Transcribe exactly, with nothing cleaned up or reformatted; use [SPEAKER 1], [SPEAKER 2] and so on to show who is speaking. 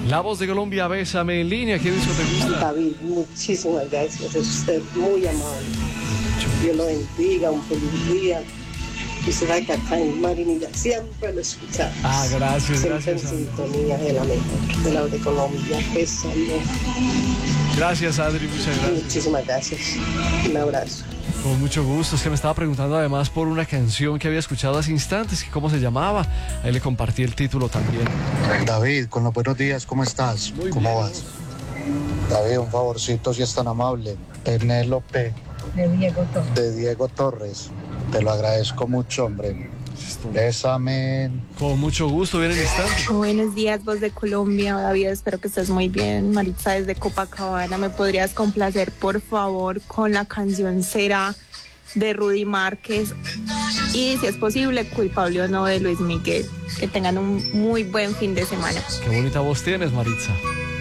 [SPEAKER 1] La Voz de Colombia, Bésame en línea. ¿Qué disco te gusta?
[SPEAKER 2] David, muchísimas gracias. Es usted muy amable. Dios lo bendiga, un feliz día. Y será que acá en Marinilla siempre lo escuchamos.
[SPEAKER 1] Ah, gracias,
[SPEAKER 2] siempre
[SPEAKER 1] gracias.
[SPEAKER 2] en sintonía de la mejor, de la de Colombia. Bésame.
[SPEAKER 1] Gracias, Adri, muchas gracias.
[SPEAKER 2] Muchísimas gracias. Un abrazo.
[SPEAKER 1] Con mucho gusto. Es que me estaba preguntando además por una canción que había escuchado hace instantes, que cómo se llamaba. Ahí le compartí el título también.
[SPEAKER 3] David, con los buenos días, ¿cómo estás?
[SPEAKER 1] Muy
[SPEAKER 3] ¿Cómo
[SPEAKER 1] bien.
[SPEAKER 3] vas? David, un favorcito, si es tan amable. Penélope.
[SPEAKER 4] De Diego Torres.
[SPEAKER 3] De Diego Torres. Te lo agradezco mucho, hombre. Bésame.
[SPEAKER 1] Con mucho gusto, viene el instante.
[SPEAKER 4] Buenos días, Voz de Colombia. David, espero que estés muy bien. Maritza desde Copacabana, ¿me podrías complacer, por favor, con la canción Será de Rudy Márquez? Y, si es posible, Culpable o No de Luis Miguel. Que tengan un muy buen fin de semana.
[SPEAKER 1] Qué bonita voz tienes, Maritza.